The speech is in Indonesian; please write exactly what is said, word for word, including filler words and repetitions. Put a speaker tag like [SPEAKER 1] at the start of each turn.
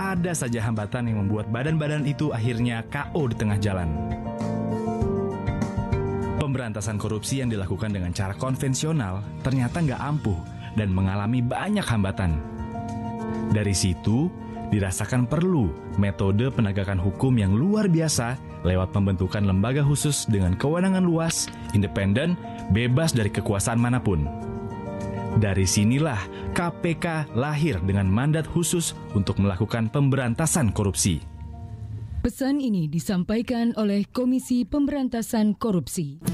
[SPEAKER 1] ada saja hambatan yang membuat badan-badan itu akhirnya K O di tengah jalan. Pemberantasan korupsi yang dilakukan dengan cara konvensional ternyata nggak ampuh dan mengalami banyak hambatan. Dari situ, dirasakan perlu metode penegakan hukum yang luar biasa lewat pembentukan lembaga khusus dengan kewenangan luas, independen, bebas dari kekuasaan manapun. Dari sinilah K P K lahir dengan mandat khusus untuk melakukan pemberantasan korupsi.
[SPEAKER 2] Pesan ini disampaikan oleh Komisi Pemberantasan Korupsi.